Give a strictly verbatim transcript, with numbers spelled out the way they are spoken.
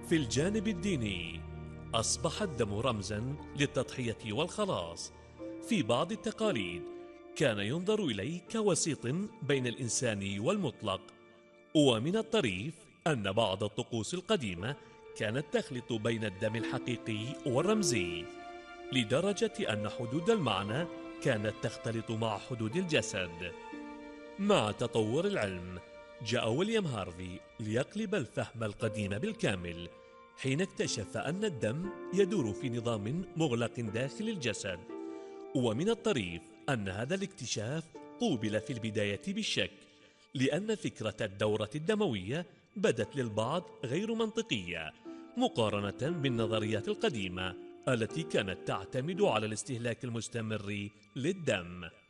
في الجانب الديني أصبح الدم رمزا للتضحية والخلاص. في بعض التقاليد كان ينظر إليه كوسيط بين الإنسان والمطلق. ومن الطريف أن بعض الطقوس القديمة كانت تخلط بين الدم الحقيقي والرمزي، لدرجة أن حدود المعنى كانت تختلط مع حدود الجسد. مع تطور العلم جاء ويليام هارفي ليقلب الفهم القديم بالكامل، حين اكتشف أن الدم يدور في نظام مغلق داخل الجسد. ومن الطريف أن هذا الاكتشاف قوبل في البداية بالشك، لأن فكرة الدورة الدموية بدت للبعض غير منطقية مقارنة بالنظريات القديمة التي كانت تعتمد على الاستهلاك المستمر للدم.